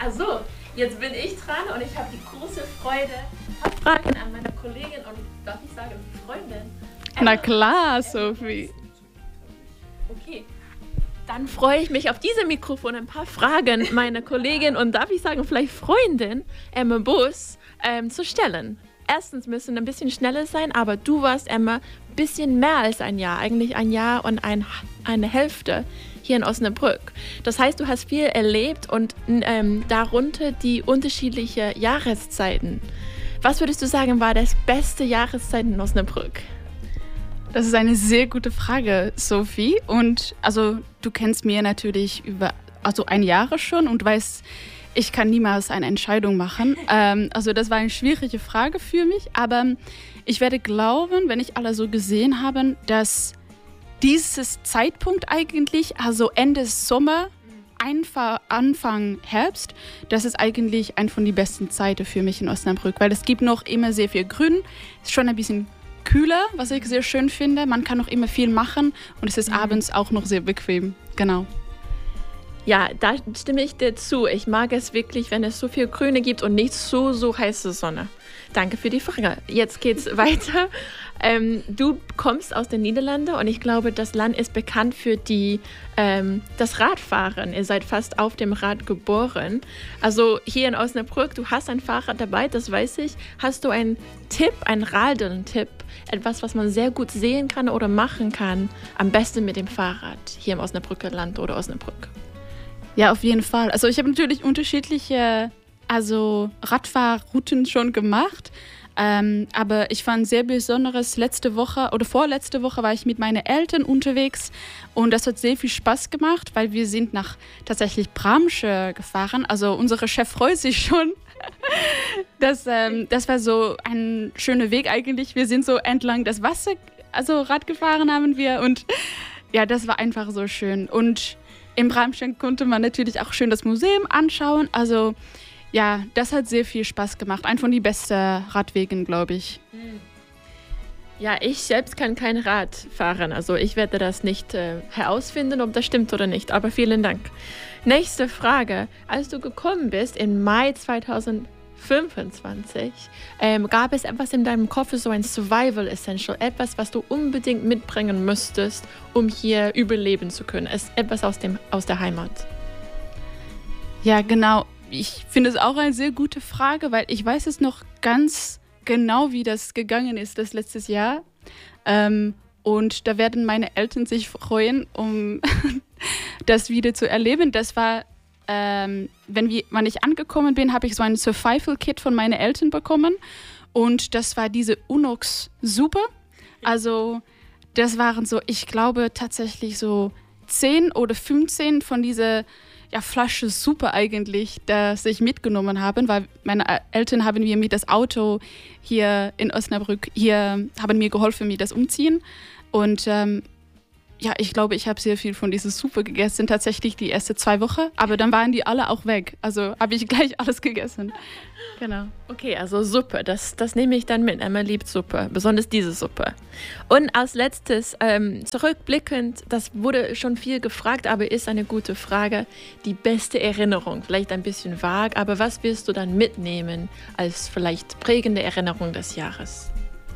Also, jetzt bin ich dran und ich habe die große Freude, ein paar Fragen an meine Kollegin und darf ich sagen Freundin. Na klar, Sophie. Okay, dann freue ich mich auf diesem Mikrofon ein paar Fragen meiner Kollegin und darf ich sagen vielleicht Freundin Emma Bus zu stellen. Erstens müssen ein bisschen schneller sein, aber du warst, Emma, ein bisschen mehr als ein Jahr, eigentlich ein Jahr und eine Hälfte hier in Osnabrück. Das heißt, du hast viel erlebt und darunter die unterschiedlichen Jahreszeiten. Was würdest du sagen, war das beste Jahreszeit in Osnabrück? Das ist eine sehr gute Frage, Sophie. Und also du kennst mir natürlich über ein Jahr schon und weißt, ich kann niemals eine Entscheidung machen. Also das war eine schwierige Frage für mich, aber ich werde glauben, wenn ich alle so gesehen habe, dass dieses Zeitpunkt eigentlich, also Ende Sommer, Anfang Herbst, das ist eigentlich eine von den besten Zeiten für mich in Osnabrück, weil es gibt noch immer sehr viel Grün, es ist schon ein bisschen kühler, was ich sehr schön finde, man kann noch immer viel machen und es ist abends auch noch sehr bequem, genau. Ja, da stimme ich dir zu. Ich mag es wirklich, wenn es so viel Grüne gibt und nicht so heiße Sonne. Danke für die Frage. Jetzt geht's weiter. Du kommst aus den Niederlanden und ich glaube, das Land ist bekannt für das Radfahren. Ihr seid fast auf dem Rad geboren. Also hier in Osnabrück, du hast ein Fahrrad dabei, das weiß ich. Hast du einen Tipp, einen Radeln-Tipp, etwas, was man sehr gut sehen kann oder machen kann, am besten mit dem Fahrrad hier im Osnabrücker Land oder Osnabrück? Ja, auf jeden Fall. Also ich habe natürlich unterschiedliche Radfahrrouten schon gemacht, aber ich fand sehr besonderes vorletzte Woche war ich mit meinen Eltern unterwegs und das hat sehr viel Spaß gemacht, weil wir sind nach tatsächlich Bramsche gefahren. Also unser Chef freut sich schon. Das war so ein schöner Weg eigentlich. Wir sind so entlang des Wassers, Rad gefahren haben wir und ja, das war einfach so schön. Und in Bramstein konnte man natürlich auch schön das Museum anschauen. Also ja, das hat sehr viel Spaß gemacht. Ein von den besten Radwegen, glaube ich. Ja, ich selbst kann kein Rad fahren. Also ich werde das nicht herausfinden, ob das stimmt oder nicht. Aber vielen Dank. Nächste Frage. Als du gekommen bist im Mai 2025, gab es etwas in deinem Koffer, so ein Survival Essential, etwas, was du unbedingt mitbringen müsstest, um hier überleben zu können? Etwas aus der Heimat. Ja, genau. Ich finde es auch eine sehr gute Frage, weil ich weiß es noch ganz genau, wie das gegangen ist das letztes Jahr. Und da werden meine Eltern sich freuen, um das wieder zu erleben. Das war wann ich angekommen bin, habe ich so ein Survival-Kit von meinen Eltern bekommen und das war diese Unox-Suppe. Also das waren so, ich glaube tatsächlich so 10 oder 15 von dieser Flasche Suppe eigentlich, das ich mitgenommen habe, weil meine Eltern haben mir mit das Auto hier in Osnabrück, haben mir geholfen, mir das umziehen und ja, ich glaube, ich habe sehr viel von dieser Suppe gegessen, tatsächlich die ersten 2 Wochen. Aber dann waren die alle auch weg. Also habe ich gleich alles gegessen. Genau. Okay, also Suppe, das nehme ich dann mit. Emma liebt Suppe, besonders diese Suppe. Und als letztes, zurückblickend, das wurde schon viel gefragt, aber ist eine gute Frage. Die beste Erinnerung, vielleicht ein bisschen vag, aber was wirst du dann mitnehmen als vielleicht prägende Erinnerung des Jahres?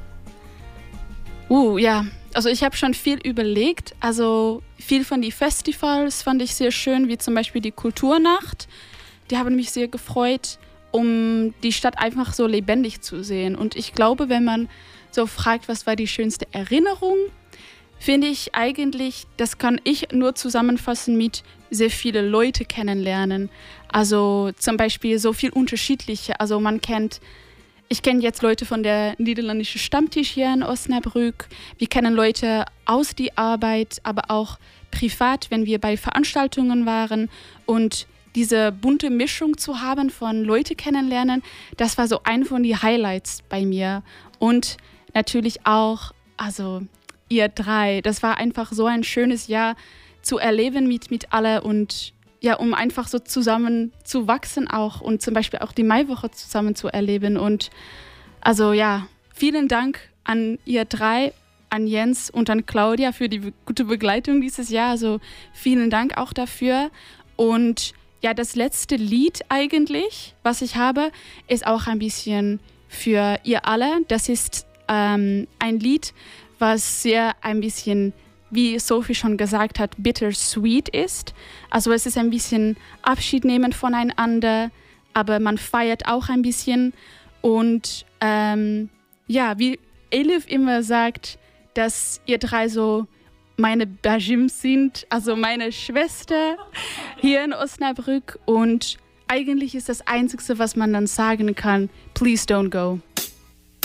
Ja. Also ich habe schon viel überlegt, also viel von den Festivals fand ich sehr schön, wie zum Beispiel die Kulturnacht. Die haben mich sehr gefreut, um die Stadt einfach so lebendig zu sehen. Und ich glaube, wenn man so fragt, was war die schönste Erinnerung, finde ich eigentlich, das kann ich nur zusammenfassen mit sehr viele Leute kennenlernen. Also zum Beispiel so viel unterschiedliche, also ich kenne jetzt Leute von der niederländischen Stammtisch hier in Osnabrück. Wir kennen Leute aus der Arbeit, aber auch privat, wenn wir bei Veranstaltungen waren. Und diese bunte Mischung zu haben von Leute kennenlernen, das war so ein von den Highlights bei mir. Und natürlich auch, also ihr 3, das war einfach so ein schönes Jahr zu erleben mit alle und ja, um einfach so zusammen zu wachsen auch und zum Beispiel auch die Maiwoche zusammen zu erleben. Und also ja, vielen Dank an ihr 3, an Jens und an Claudia für die gute Begleitung dieses Jahr. Also vielen Dank auch dafür. Und ja, das letzte Lied eigentlich, was ich habe, ist auch ein bisschen für ihr alle. Das ist ein Lied, was sehr ein bisschen, wie Sophie schon gesagt hat, bittersweet ist. Also es ist ein bisschen Abschied nehmen voneinander, aber man feiert auch ein bisschen. Und ja, wie Elif immer sagt, dass ihr drei so meine Bajims sind, also meine Schwester hier in Osnabrück. Und eigentlich ist das Einzige, was man dann sagen kann, please don't go.